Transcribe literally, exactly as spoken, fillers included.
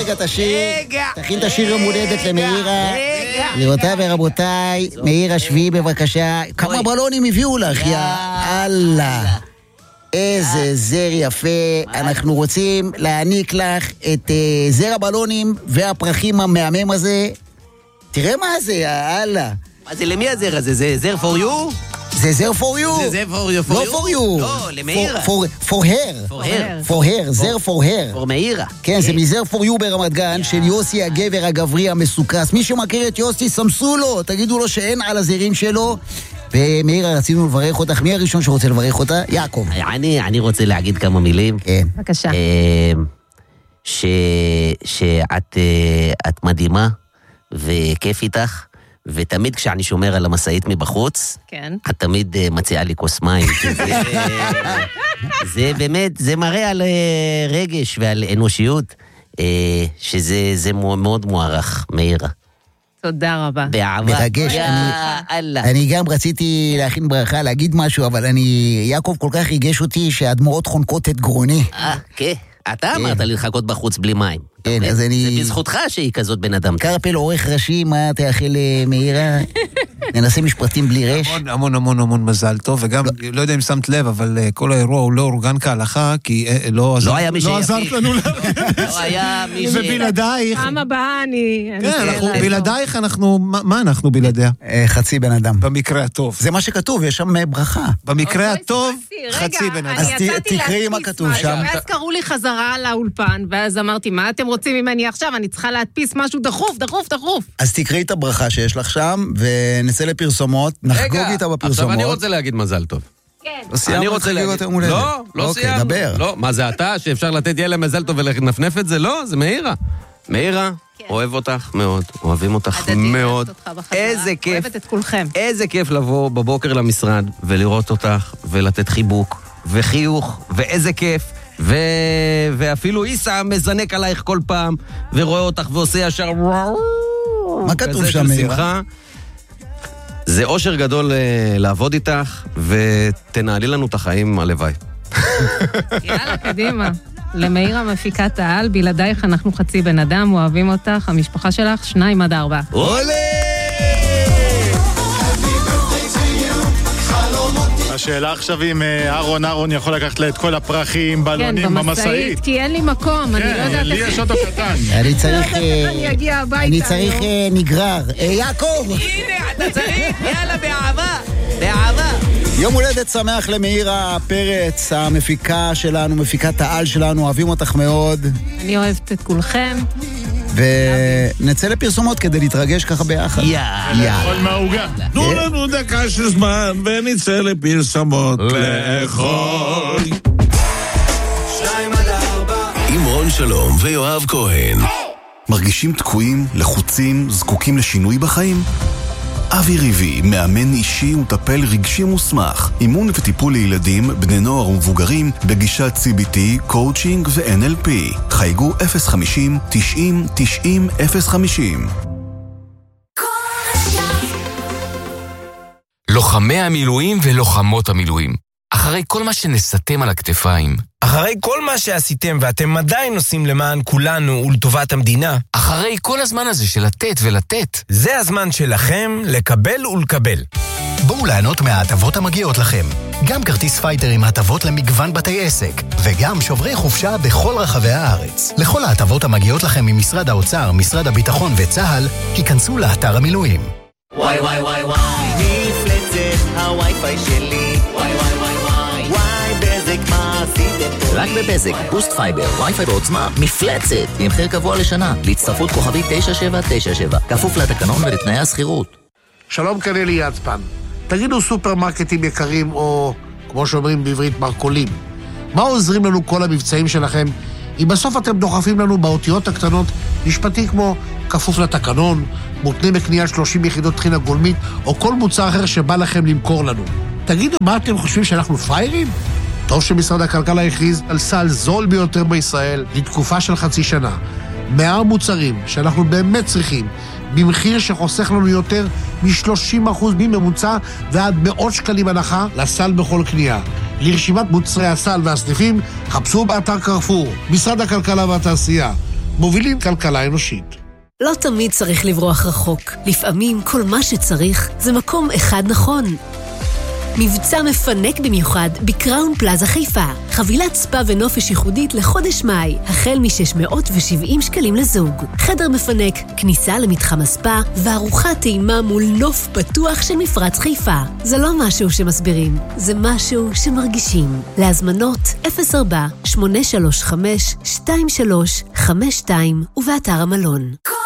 רגע את השיר. רגע. תכין את השיר יום הולדת למאירה. רגע. גבירותיי ורבותיי, מאירה שבי בבקשה. כמה בלונים הביאו לך, יא אללה. איזה זר יפה. אנחנו רוצים להעניק לך את זר הבלונים והפרחים המהמם הזה. תראה מה זה, יא אללה. מה זה, למי הזר הזה? זה זר for you? זה זר for you. זה זר for you? לא for you. לא, למאירה. for her. for her. for her, זר for her. for מאירה. כן, זה מזר for you ברמת גן, של יוסי הגבר הגברי המסוכס. מי שמכיר את יוסי, סמסו לו, תגידו לו שאין על הזרים שלו. ומאירה, רצינו לברך אותך. מי הראשון שרוצה לברך אותה? יעקב. אני, אני רוצה להגיד כמה מילים. כן. בבקשה. ש... שאת את מדהימה, וכיף איתך. ותמיד כשאני שומר על המסעית מבחוץ, כן. את תמיד מציעה לי כוס מים. זה, זה באמת, זה מראה על רגש ועל אנושיות, שזה זה מאוד מוערך, מאירה. תודה רבה. באהבה. מרגש. אני, אני גם רציתי להכין ברכה, להגיד משהו, אבל אני, יעקב כל כך ריגש אותי שהדמעות חונקות את גרוני. אה, כן. אתה אמרת לי לחכות בחוץ בלי מים. כן, אז אני... זה בזכותך שהיא כזאת בן אדם. קרפל עורך ראשי, מה תאחל מאירה? ננסה משפטים בלי רש. המון, המון, המון, המון מזל טוב, וגם, לא יודע אם שמת לב, אבל כל האירוע הוא לא אורגן כהלכה, כי לא עזרת לנו. לא היה מי ש... ובלעדייך... פעם הבאה אני... כן, בלעדייך אנחנו... מה אנחנו בלעדיה? חצי בן אדם. במקרה הטוב. זה מה שכתוב, יש שם ברכה. במקרה הטוב, חצי בן אדם. אז תקראי מה כתוב שם. ואז קראו לי חזרה לאולפן, ואז אמרתי, מה אתם רוצים ממני עכשיו? אני צריכה להדפיס משהו דחוף, דחוף, דחוף. אז תקראי את הברכה שיש לך שם, ונצא לפרסומות, נחגוג איתה בפרסומות. עכשיו אני רוצה להגיד מזל טוב. כן. אני רוצה להגיד... לא, לא סיימנו. דבר. לא, מה זה אתה שאפשר לתת ילד מזל טוב ולנפנף את זה? לא, זה מאירה. מאירה, אוהב אותך מאוד, אוהבים אותך מאוד. איזה כיף. אוהבת את כולכם. איזה כיף לבוא בבוקר למשרד ולראות אותך ולתת חיבוק וחיוך, ואיזה כיף. ו... ואפילו איסה מזנק עלייך כל פעם, ורואה אותך ועושה ישר... מה כתוב שם, מאירה? זה אושר גדול לעבוד איתך, ותנהלי לנו את החיים הלוואי. יאללה, קדימה. למאירה מפיקת העל, בלעדייך אנחנו חצי בן אדם, אוהבים אותך, המשפחה שלך, שניים עד ארבע. אולי! השאלה עכשיו אם אהרון אהרון יכול לקחת לה את כל הפרחים, בלונים במסעית. כי אין לי מקום, אני לא יודעת... כן, לי יש אותו קטן. אני צריך... אני אגיע הביתה. אני צריך נגרר. יעקב! הנה, אתה צריך, יאללה, באהבה, באהבה. יום הולדת שמח למאירה פרץ, המפיקה שלנו, מפיקת העל שלנו, אוהבים אותך מאוד. אני אוהבת את כולכם. ונצא לפרסומות כדי להתרגש ככה ביחד. יאללה. כל מהוגה. תנו לנו דקה של זמן ונצא לפרסומות לאכול. עם רון שלום ויואב כהן. מרגישים תקועים, לחוצים, זקוקים לשינוי בחיים? אבי ריבי, מאמן אישי וטפל רגשי מוסמך, אימון וטיפול לילדים, בני נוער ומבוגרים, בגישת סי בי טי, קואוצ'ינג ו-אן אל פי. חייגו אפס חמישים תשעים תשעים אפס חמישים. לוחמי המילואים ולוחמות המילואים. אחרי כל מה שנסתם על הכתפיים, אחרי כל מה שעשיתם ואתם עדיין עושים למען כולנו ולטובת המדינה, אחרי כל הזמן הזה של לתת ולתת, זה הזמן שלכם לקבל ולקבל. בואו ליהנות מההטבות המגיעות לכם. גם כרטיס פייטר עם הטבות למגוון בתי עסק, וגם שוברי חופשה בכל רחבי הארץ. לכל ההטבות המגיעות לכם ממשרד האוצר, משרד הביטחון וצה"ל, היכנסו לאתר המילואים. וואי וואי וואי וואי, מפלצת הווי-פיי שלי. וואי וואי וואי וואי, וואי בזק מה עשיתם פה? רק בבזק, בוסט פייבר, וי-פיי בעוצמה, מפלצת, עם מחיר קבוע לשנה, להצטרפות כוכבית תשע שבע תשע שבע, כפוף לתקנון ולתנאי השכירות. שלום, כאן אלי יצפן. תגידו סופרמרקטים יקרים, או כמו שאומרים בעברית מרקולים, מה עוזרים לנו כל המבצעים שלכם, אם בסוף אתם דוחפים לנו באותיות הקטנות משפטי כמו כפוף לתקנון, מותנה בקנייה שלושים יחידות טחינה גולמית, או כל מוצר אחר שבא לכם למכור לנו. תגידו, מה אתם חושבים שאנחנו פריירים? טוב שמשרד הכלכלה הכריז על סל זול ביותר בישראל לתקופה של חצי שנה. מאה מוצרים שאנחנו באמת צריכים, במחיר שחוסך לנו יותר מ-שלושים אחוז מממוצע ועד מאות שקלים הנחה לסל בכל קנייה. לרשימת מוצרי הסל והסניפים, חפשו באתר קרפור, משרד הכלכלה והתעשייה. מובילים כלכלה אנושית. לא תמיד צריך לברוח רחוק. לפעמים כל מה שצריך זה מקום אחד נכון. מבצע מפנק במיוחד בקראון פלאזה חיפה. חבילת ספה ונופש ייחודית לחודש מאי, החל מ-שש מאות ושבעים שקלים לזוג. חדר מפנק, כניסה למתחם הספה, וארוחת טעימה מול נוף פתוח של מפרץ חיפה. זה לא משהו שמסבירים, זה משהו שמרגישים. להזמנות אפס ארבע שמונה שלוש חמש שתיים שלוש חמש שתיים ובאתר המלון.